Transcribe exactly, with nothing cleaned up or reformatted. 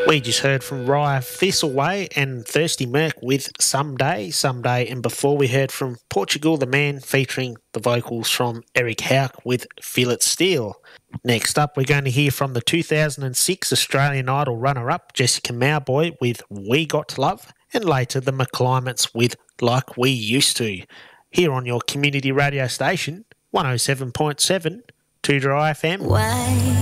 We just heard from Raya Thistleway and Thirsty Merc with Someday, Someday, and before we heard from Portugal the Man featuring the vocals from Eric Houck with Feel It Steel. Next up, we're going to hear from the two thousand six Australian Idol runner-up Jessica Mauboy with We Got to Love, and later the McClimates with Like We Used to. Here on your community radio station, one oh seven point seven, two Dry F M. Why?